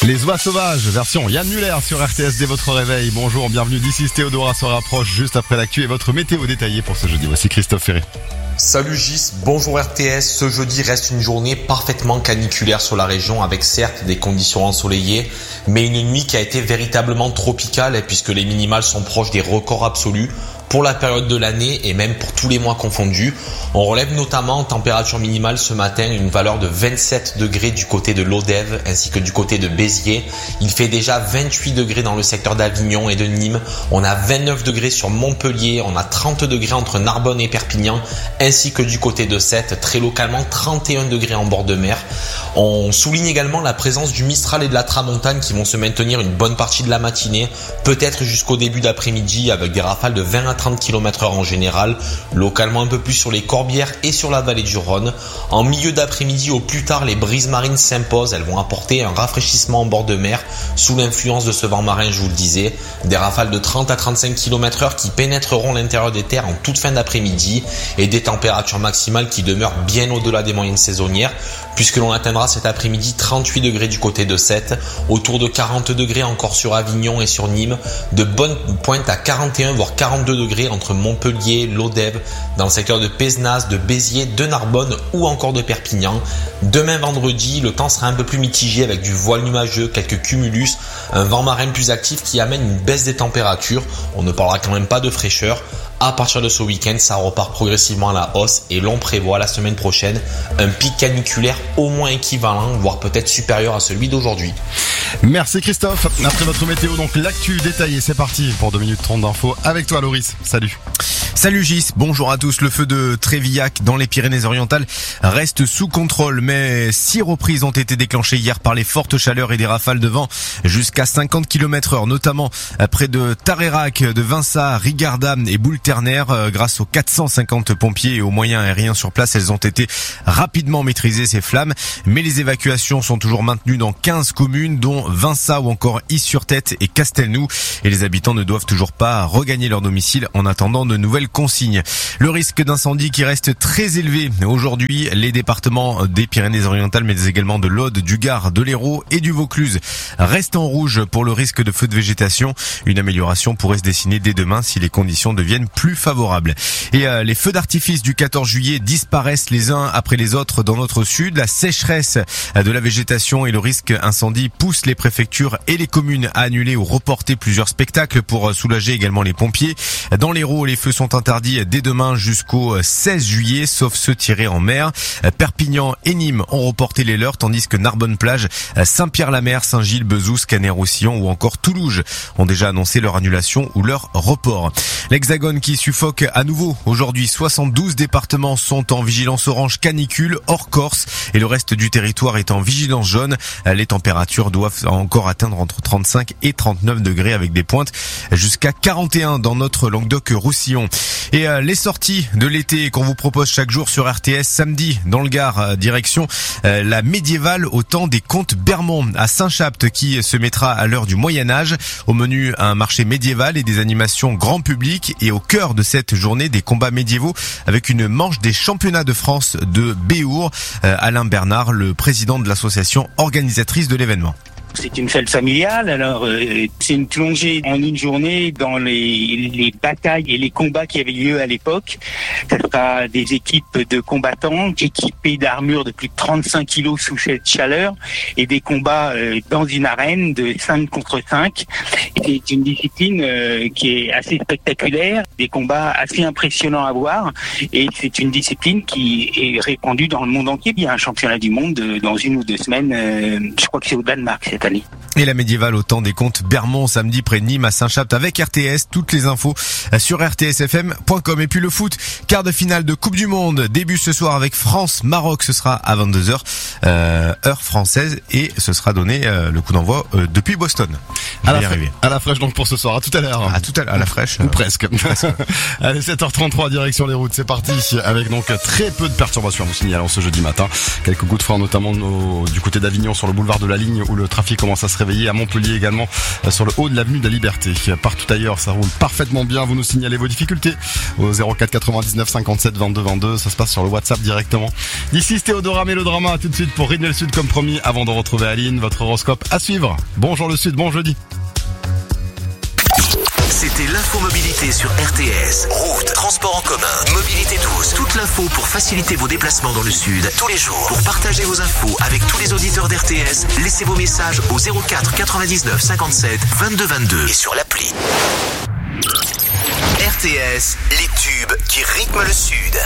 Les oies sauvages, version Yann Muller sur RTS dès votre réveil. Bonjour, bienvenue d'ici, Théodora se rapproche juste après l'actu et votre météo détaillée pour ce jeudi. Voici Christophe Ferré. Salut Gis, bonjour RTS. Ce jeudi reste une journée parfaitement caniculaire sur la région avec certes des conditions ensoleillées, mais une nuit qui a été véritablement tropicale puisque les minimales sont proches des records absolus pour la période de l'année et même pour tous les mois confondus. On relève notamment en température minimale ce matin une valeur de 27 degrés du côté de l'Odève ainsi que du côté de Béziers. Il fait déjà 28 degrés dans le secteur d'Avignon et de Nîmes. On a 29 degrés sur Montpellier, on a 30 degrés entre Narbonne et Perpignan ainsi que du côté de Sète, très localement 31 degrés en bord de mer. On souligne également la présence du Mistral et de la Tramontane qui vont se maintenir une bonne partie de la matinée, peut-être jusqu'au début d'après-midi avec des rafales de 20 à 30 km/h en général, localement un peu plus sur les Corbières et sur la vallée du Rhône. En milieu d'après-midi au plus tard, les brises marines s'imposent, elles vont apporter un rafraîchissement en bord de mer sous l'influence de ce vent marin, je vous le disais. Des rafales de 30 à 35 km/h qui pénétreront l'intérieur des terres en toute fin d'après-midi et des températures maximales qui demeurent bien au-delà des moyennes saisonnières puisque l'on atteindra cet après-midi 38 degrés du côté de Sète, autour de 40 degrés encore sur Avignon et sur Nîmes, de bonnes pointes à 41 voire 42 degrés entre Montpellier, l'Odève, dans le secteur de Pézenas, de Béziers, de Narbonne ou encore de Perpignan. Demain vendredi, le temps sera un peu plus mitigé avec du voile numageux, quelques cumulus, un vent marin plus actif qui amène une baisse des températures. On ne parlera quand même pas de fraîcheur. À partir de ce week-end, ça repart progressivement à la hausse et l'on prévoit la semaine prochaine un pic caniculaire au moins équivalent, voire peut-être supérieur à celui d'aujourd'hui. Merci Christophe. Après votre météo, donc l'actu détaillée, c'est parti pour 2 minutes 30 d'infos avec toi Loris. Salut. Salut Gis, bonjour à tous. Le feu de Trévillac dans les Pyrénées-Orientales reste sous contrôle, mais 6 reprises ont été déclenchées hier par les fortes chaleurs et des rafales de vent jusqu'à 50 km/h, notamment près de Tarerac, de Vinça, Rigarda et Boule-Ternaire. Grâce aux 450 pompiers et aux moyens aériens sur place, elles ont été rapidement maîtrisées ces flammes, mais les évacuations sont toujours maintenues dans 15 communes, dont Vinça ou encore Is-sur-Tête et Castelnou, et les habitants ne doivent toujours pas regagner leur domicile en attendant de nouvelles consignes. Le risque d'incendie qui reste très élevé aujourd'hui, les départements des Pyrénées-Orientales mais également de l'Aude, du Gard, de l'Hérault et du Vaucluse restent en rouge pour le risque de feu de végétation. Une amélioration pourrait se dessiner dès demain si les conditions deviennent plus favorables. Et les feux d'artifice du 14 juillet disparaissent les uns après les autres dans notre sud. La sécheresse de la végétation et le risque incendie poussent les préfectures et les communes à annuler ou reporter plusieurs spectacles pour soulager également les pompiers. Dans l'Hérault, les feux sont interdits dès demain jusqu'au 16 juillet, sauf ceux tirés en mer. Perpignan et Nîmes ont reporté les leurs, tandis que Narbonne-Plage, Saint-Pierre-la-Mer, Saint-Gilles, Bezous, Canet-Roussillon ou encore Toulouse ont déjà annoncé leur annulation ou leur report. L'Hexagone qui suffoque à nouveau. Aujourd'hui, 72 départements sont en vigilance orange canicule hors Corse et le reste du territoire est en vigilance jaune. Les températures doivent encore atteindre entre 35 et 39 degrés avec des pointes jusqu'à 41 dans notre Languedoc-Roussillon. Et les sorties de l'été qu'on vous propose chaque jour sur RTS, samedi dans le Gard, direction la médiévale au temps des comtes Bermond à Saint-Chapt qui se mettra à l'heure du Moyen-Âge. Au menu, un marché médiéval et des animations grand public, et au cœur de cette journée des combats médiévaux avec une manche des championnats de France de Béhour. Alain Bernard, le président de l'association organisatrice de l'événement. C'est une fête familiale, alors c'est une plongée en une journée dans les batailles et les combats qui avaient lieu à l'époque. Ça sera des équipes de combattants équipés d'armures de plus de 35 kilos sous cette chaleur et des combats dans une arène de 5 contre 5. C'est une discipline qui est assez spectaculaire, des combats assez impressionnants à voir, et c'est une discipline qui est répandue dans le monde entier. Il y a un championnat du monde dans 1 ou 2 semaines, je crois que c'est au Danemark cette année. Et la médiévale au temps des comtes Bermond samedi près de Nîmes à Saint-Chapt avec RTS. Toutes les infos sur rtsfm.com. Et puis le foot, quart de finale de Coupe du Monde, début ce soir avec France-Maroc. Ce sera à 22h heure française et ce sera donné le coup d'envoi depuis Boston. À la fraîche donc pour ce soir. À tout à l'heure. À la fraîche. Ou presque. Allez, 7h33, direction les routes, c'est parti. Avec donc très peu de perturbations à vous signaler ce jeudi matin. Quelques coups de frein notamment du côté d'Avignon sur le boulevard de la Ligne où le trafic commence à se réveiller. À Montpellier également sur le haut de l'avenue de la Liberté. Partout ailleurs, ça roule parfaitement bien. Vous nous signalez vos difficultés au 04 99 57 22 22. Ça se passe sur le WhatsApp directement. D'ici, Théodora Mélodrama, tout de suite pour Rythme le Sud comme promis. Avant de retrouver Aline, votre horoscope à suivre. Bonjour le Sud, bon jeudi. C'était l'infomobilité sur RTS. Route, transport en commun, mobilité douce. Toute l'info pour faciliter vos déplacements dans le Sud tous les jours. Pour partager vos infos avec tous les auditeurs d'RTS, laissez vos messages au 04 99 57 22 22 et sur l'appli. RTS, les tubes qui rythment le Sud.